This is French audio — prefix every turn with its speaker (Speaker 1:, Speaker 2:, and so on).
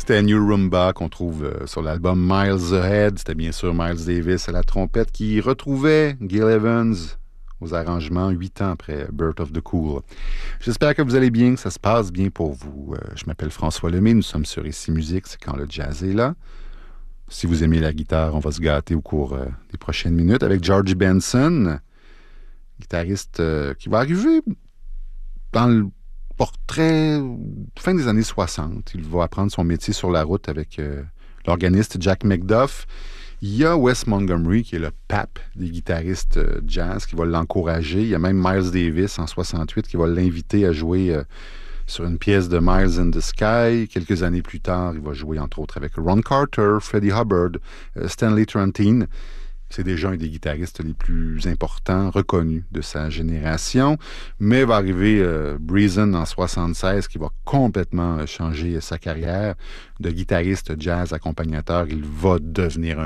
Speaker 1: C'était New Rumba qu'on trouve sur l'album Miles Ahead. C'était bien sûr Miles Davis à la trompette qui retrouvait Gil Evans aux arrangements 8 ans après Birth of the Cool. J'espère que vous allez bien, que ça se passe bien pour vous. Je m'appelle François Lemay, nous sommes sur Ici Musique, c'est quand le jazz est là. Si vous aimez la guitare, on va se gâter au cours des prochaines minutes avec George Benson, guitariste qui va arriver dans le portrait fin des années 60. Il va apprendre son métier sur la route avec l'organiste Jack McDuff. Il y a Wes Montgomery, qui est le pape des guitaristes jazz, qui va l'encourager. Il y a même Miles Davis, en 68, qui va l'inviter à jouer sur une pièce de Miles in the Sky. Quelques années plus tard, il va jouer, entre autres, avec Ron Carter, Freddie Hubbard, Stanley Turrentine. C'est déjà un des guitaristes les plus importants, reconnus de sa génération. Mais va arriver Breezen en 76, qui va complètement changer sa carrière. De guitariste jazz accompagnateur, il va devenir